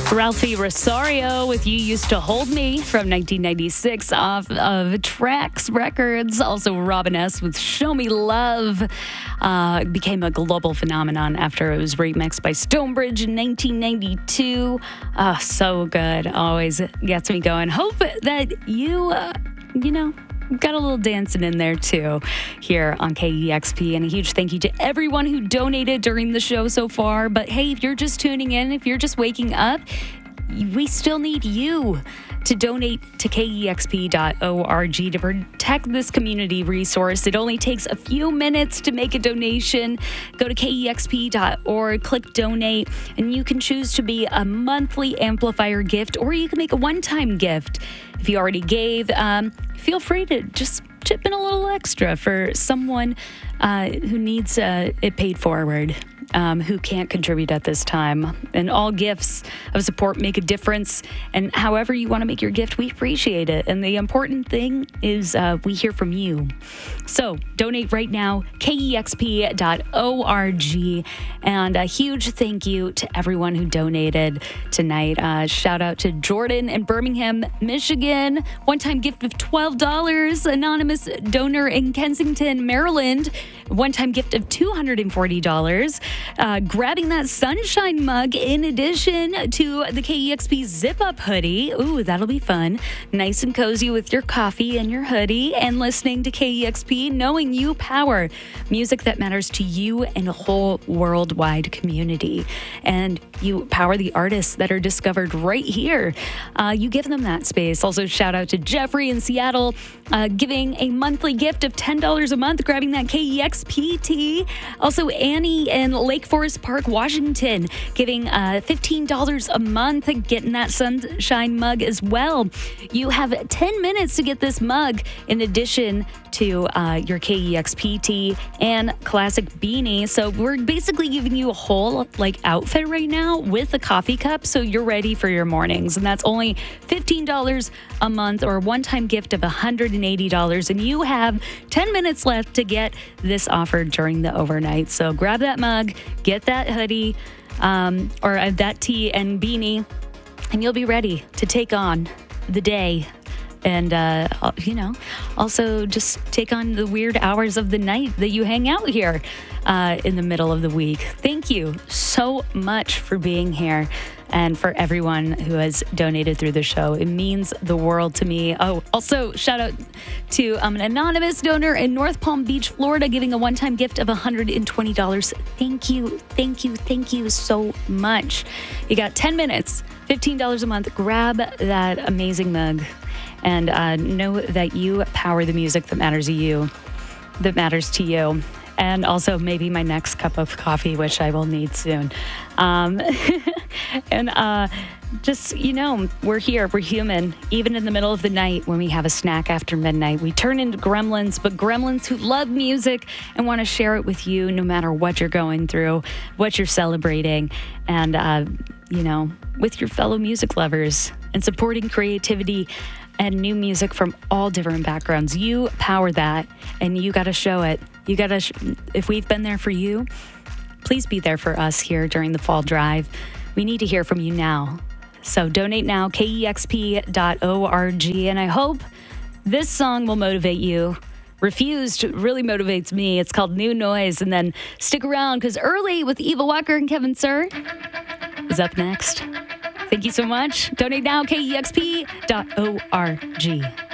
Ralphie Rosario with You Used to Hold Me from 1996 off of Trax Records. Also Robin S. with Show Me Love. Became a global phenomenon after it was remixed by Stonebridge in 1992. So good. Always gets me going. Hope that you, got a little dancing in there too here on KEXP. And a huge thank you to everyone who donated during the show so far. But hey, if you're just tuning in, if you're just waking up, we still need you to donate to KEXP.org to protect this community resource. It only takes a few minutes to make a donation. Go to KEXP.org, click donate, and you can choose to be a monthly amplifier gift, or you can make a one-time gift. If you already gave, feel free to just chip in a little extra for someone who needs it paid forward. Who can't contribute at this time. And all gifts of support make a difference. And however you want to make your gift, we appreciate it. And the important thing is we hear from you. So donate right now, KEXP.org. And a huge thank you to everyone who donated tonight. Shout out to Jordan in Birmingham, Michigan. One-time gift of $12. Anonymous donor in Kensington, Maryland. One-time gift of $240. Grabbing that sunshine mug in addition to the KEXP zip-up hoodie. Ooh, that'll be fun. Nice and cozy with your coffee and your hoodie and listening to KEXP, knowing you power music that matters to you and a whole worldwide community. And you power the artists that are discovered right here. You give them that space. Also, shout out to Jeffrey in Seattle, giving a monthly gift of $10 a month, grabbing that KEXP tee. Also, Annie in Lake Forest Park, Washington, giving $15 a month, getting that sunshine mug as well. You have 10 minutes to get this mug in addition to your KEXP tee and classic beanie. So we're basically giving you a whole outfit right now with a coffee cup, so you're ready for your mornings. And that's only $15 a month, or a one-time gift of $180. And you have 10 minutes left to get this offer during the overnight. So grab that mug, get that hoodie, or that tee and beanie, and you'll be ready to take on the day. And, also just take on the weird hours of the night that you hang out here in the middle of the week. Thank you so much for being here and for everyone who has donated through the show. It means the world to me. Oh, also shout out to an anonymous donor in North Palm Beach, Florida, giving a one-time gift of $120. Thank you so much. You got 10 minutes, $15 a month. Grab that amazing mug. And know that you power the music that matters to you. And also maybe my next cup of coffee, which I will need soon. Just, we're here. We're human. Even in the middle of the night when we have a snack after midnight, we turn into gremlins, but gremlins who love music and want to share it with you no matter what you're going through, what you're celebrating, and, with your fellow music lovers and supporting creativity and new music from all different backgrounds. You power that, and you got to show it. You got to, if we've been there for you, please be there for us here during the fall drive. We need to hear from you now. So donate now, KEXP.org, and I hope this song will motivate you. Refused really motivates me. It's called New Noise, and then stick around, because Early with Eva Walker and Kevin Sir is up next. Thank you so much. Donate now, KEXP.org.